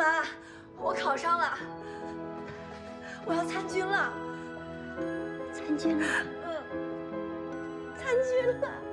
妈，我考上了，我要参军了。 参军了？ 参军了。